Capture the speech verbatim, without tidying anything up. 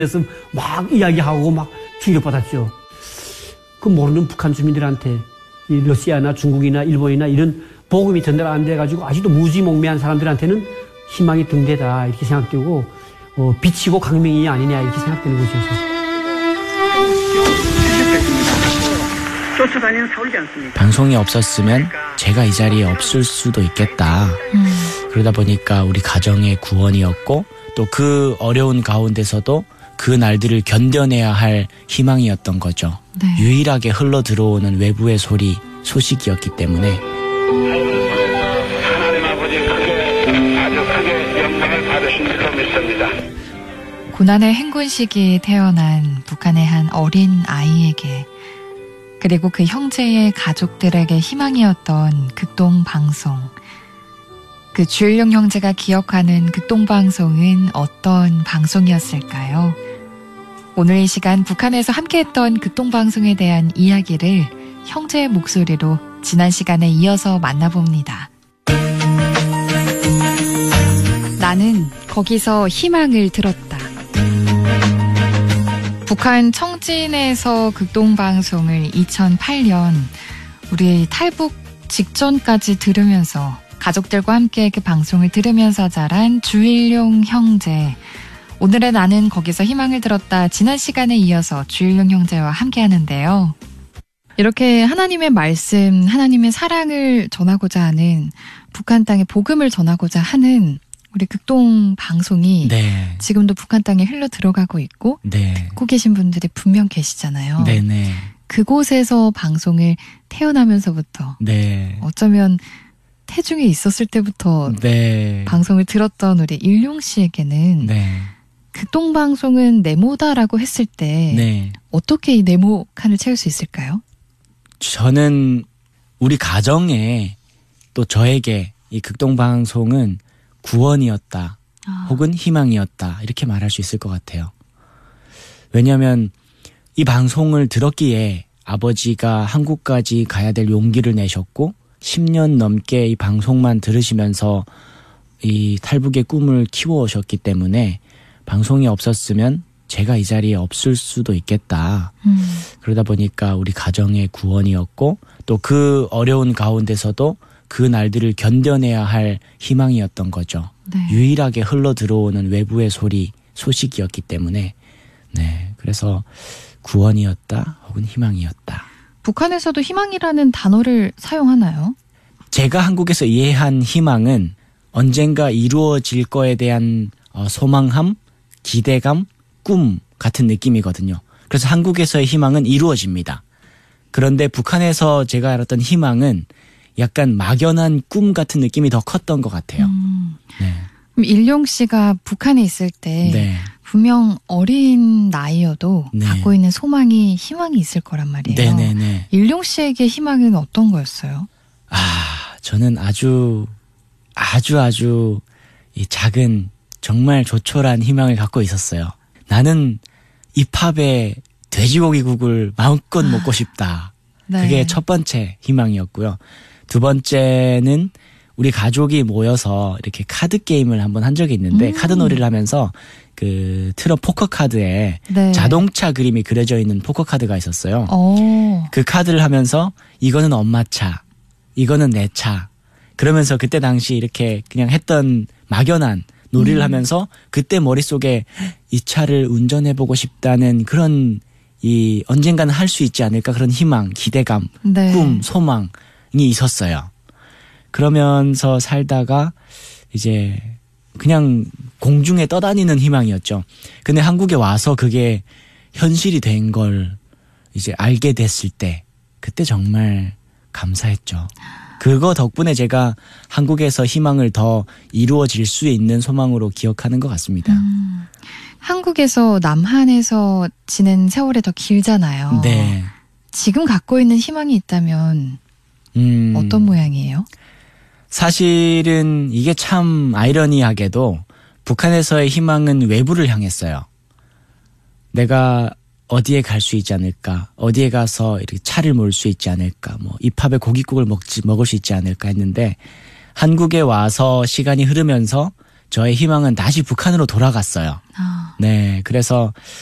그래서 막 이야기하고 막 충격받았죠. 그 모르는 북한 주민들한테 이 러시아나 중국이나 일본이나 이런 복음이 전달 안 돼가지고 아직도 무지몽매한 사람들한테는 희망이 등대다 이렇게 생각되고 어, 빛이고 강명이 아니냐 이렇게 생각되는 거죠. 쫓아다니는 사울이지 않습니까? 방송이 없었으면 제가 이 자리에 없을 수도 있겠다. 음. 그러다 보니까 우리 가정의 구원이었고 또 그 어려운 가운데서도 그 날들을 견뎌내야 할 희망이었던 거죠. 네. 유일하게 흘러 들어오는 외부의 소리, 소식이었기 때문에 하나님 아버지 크게 아주 크게 영광을 받으신 줄로 믿습니다. 고난의 행군 시기에 태어난 북한의 한 어린 아이에게 그리고 그 형제의 가족들에게 희망이었던 극동방송. 그 주일용 형제가 기억하는 극동방송은 어떤 방송이었을까요? 오늘 이 시간 북한에서 함께했던 극동방송에 대한 이야기를 형제의 목소리로 지난 시간에 이어서 만나봅니다. 나는 거기서 희망을 들었다. 북한 청진에서 극동방송을 이천팔 년 우리 탈북 직전까지 들으면서 가족들과 함께 그 방송을 들으면서 자란 주일용 형제. 오늘의 나는 거기서 희망을 들었다. 지난 시간에 이어서 주일용 형제와 함께 하는데요. 이렇게 하나님의 말씀, 하나님의 사랑을 전하고자 하는 북한 땅에 복음을 전하고자 하는 우리 극동 방송이 네. 지금도 북한 땅에 흘러 들어가고 있고 네. 듣고 계신 분들이 분명 계시잖아요. 네네. 그곳에서 방송을 태어나면서부터 네. 어쩌면 태중에 있었을 때부터 네. 방송을 들었던 우리 일용 씨에게는 네. 극동 방송은 네모다라고 했을 때 네. 어떻게 이 네모 칸을 채울 수 있을까요? 저는 우리 가정에 또 저에게 이 극동 방송은 구원이었다 아. 혹은 희망이었다 이렇게 말할 수 있을 것 같아요. 왜냐하면 이 방송을 들었기에 아버지가 한국까지 가야 될 용기를 내셨고 십 년 넘게 이 방송만 들으시면서 이 탈북의 꿈을 키워오셨기 때문에 방송이 없었으면 제가 이 자리에 없을 수도 있겠다. 음. 그러다 보니까 우리 가정의 구원이었고 또 그 어려운 가운데서도 그 날들을 견뎌내야 할 희망이었던 거죠. 네. 유일하게 흘러 들어오는 외부의 소리, 소식이었기 때문에 네, 그래서 구원이었다 혹은 희망이었다. 북한에서도 희망이라는 단어를 사용하나요? 제가 한국에서 이해한 희망은 언젠가 이루어질 거에 대한 소망함, 기대감, 꿈 같은 느낌이거든요. 그래서 한국에서의 희망은 이루어집니다. 그런데 북한에서 제가 알았던 희망은 약간 막연한 꿈 같은 느낌이 더 컸던 것 같아요. 음. 네. 그럼 일용 씨가 북한에 있을 때 네. 분명 어린 나이여도 네. 갖고 있는 소망이 희망이 있을 거란 말이에요. 네네네. 일용 씨에게 희망은 어떤 거였어요? 아, 저는 아주 아주 아주 이 작은 정말 조촐한 희망을 갖고 있었어요. 나는 이 팝에 돼지고기국을 마음껏 먹고 싶다. 네. 그게 첫 번째 희망이었고요. 두 번째는 우리 가족이 모여서 이렇게 카드 게임을 한번 한 적이 있는데 음. 카드 놀이를 하면서 그 트럭 포커 카드에 네. 자동차 그림이 그려져 있는 포커 카드가 있었어요. 오. 그 카드를 하면서 이거는 엄마 차, 이거는 내 차. 그러면서 그때 당시 이렇게 그냥 했던 막연한 놀이를 음. 하면서 그때 머릿속에 이 차를 운전해보고 싶다는 그런 이 언젠가는 할 수 있지 않을까 그런 희망, 기대감, 네. 꿈, 소망이 있었어요. 그러면서 살다가 이제 그냥 공중에 떠다니는 희망이었죠. 근데 한국에 와서 그게 현실이 된 걸 이제 알게 됐을 때 그때 정말 감사했죠. 그거 덕분에 제가 한국에서 희망을 더 이루어질 수 있는 소망으로 기억하는 것 같습니다. 음, 한국에서 남한에서 지낸 세월이 더 길잖아요. 네. 지금 갖고 있는 희망이 있다면 음, 어떤 모양이에요? 사실은 이게 참 아이러니하게도 북한에서의 희망은 외부를 향했어요. 내가 어디에 갈 수 있지 않을까, 어디에 가서 이렇게 차를 몰 수 있지 않을까, 뭐 입합에 고깃국을 먹지 먹을 수 있지 않을까 했는데 한국에 와서 시간이 흐르면서 저의 희망은 다시 북한으로 돌아갔어요. 아. 네, 그래서